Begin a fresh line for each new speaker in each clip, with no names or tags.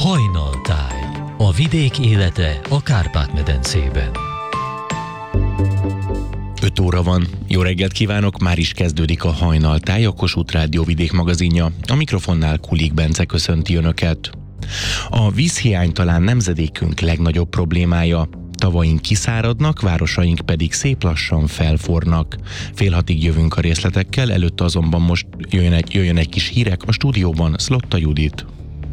Hajnaltáj. A vidék élete a Kárpát-medencében.
5 óra van. Jó reggelt kívánok, már is kezdődik a Hajnaltáj, a Kossuth Rádió vidék magazinja. A mikrofonnál Kulik Bence köszönti Önöket. A vízhiány talán nemzedékünk legnagyobb problémája. Tavaink kiszáradnak, városaink pedig szép lassan felfornak. Fél hatig jövünk a részletekkel, előtte azonban most jöjjön egy kis hírek a stúdióban Szlotta Judit.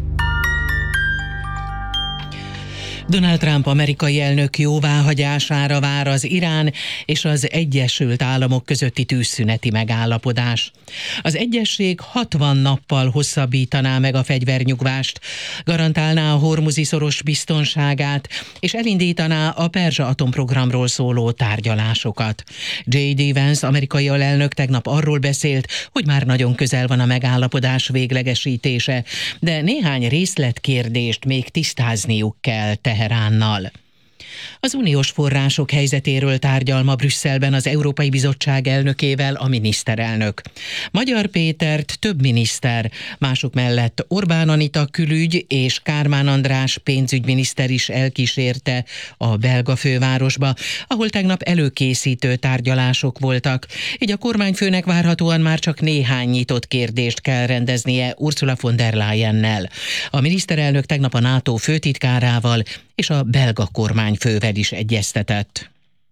Donald Trump amerikai elnök jóváhagyására vár az Irán és az Egyesült Államok közötti tűzszüneti megállapodás. Az egyezség 60 nappal hosszabbítaná meg a fegyvernyugvást, garantálná a hormuzi szoros biztonságát, és elindítaná a perzsa atomprogramról szóló tárgyalásokat. J.D. Vance amerikai alelnök tegnap arról beszélt, hogy már nagyon közel van a megállapodás véglegesítése, de néhány részletkérdést még tisztázniuk kell Teheránnal. Az uniós források helyzetéről tárgyal ma Brüsszelben az Európai Bizottság elnökével a miniszterelnök. Magyar Pétert több miniszter, mások mellett Orbán Anita külügy és Kármán András pénzügyminiszter is elkísérte a belga fővárosba, ahol tegnap előkészítő tárgyalások voltak. Így a kormányfőnek várhatóan már csak néhány nyitott kérdést kell rendeznie Ursula von der Leyennel. A miniszterelnök tegnap a NATO főtitkárával és a belga kormányfővel is egyeztetett.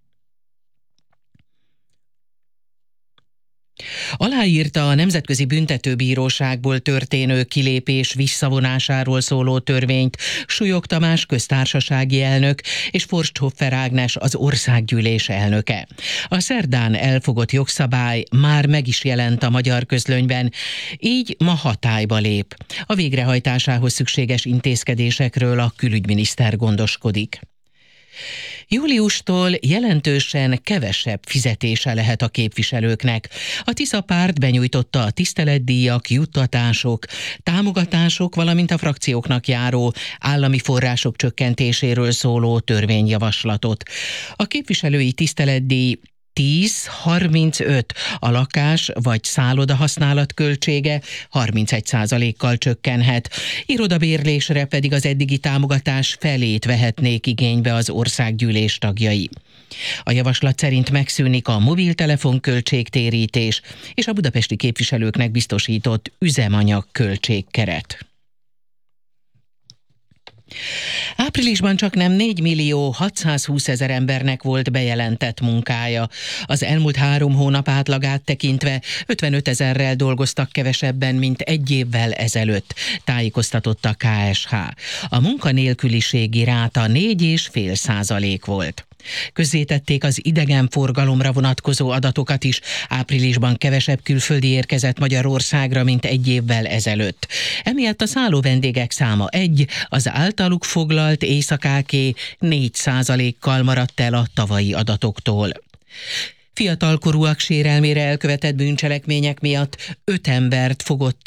Aláírta a Nemzetközi Büntetőbíróságból történő kilépés visszavonásáról szóló törvényt Súlyog Tamás köztársasági elnök és Forsthoffer Ágnes az országgyűlés elnöke. A szerdán elfogott jogszabály már meg is jelent a magyar közlönyben, így ma hatályba lép. A végrehajtásához szükséges intézkedésekről a külügyminiszter gondoskodik. Júliustól jelentősen kevesebb fizetése lehet a képviselőknek. A Tisza párt benyújtotta a tiszteletdíjak, juttatások, támogatások, valamint a frakcióknak járó állami források csökkentéséről szóló törvényjavaslatot. A képviselői tiszteletdíj 10-35, a lakás vagy szálloda használat költsége 31%-kal csökkenhet. Irodabérlésre pedig az eddigi támogatás felét vehetnék igénybe az országgyűlés tagjai. A javaslat szerint megszűnik a mobiltelefon költségtérítés és a budapesti képviselőknek biztosított üzemanyag költségkeret. Áprilisban csaknem 4.620.000 embernek volt bejelentett munkája. Az elmúlt 3 hónap átlagát tekintve 55.000-rel dolgoztak kevesebben, mint egy évvel ezelőtt, tájékoztatott a KSH. A munkanélküliségi ráta 4,5% volt. Közzétették az idegenforgalomra vonatkozó adatokat is. Áprilisban kevesebb külföldi érkezett Magyarországra, mint egy évvel ezelőtt. Emiatt a szálló vendégek száma 1, az általuk foglalt éjszakáké 4%-kal maradt el a tavalyi adatoktól. Fiatalkorúak sérelmére elkövetett bűncselekmények miatt 5 embert fogott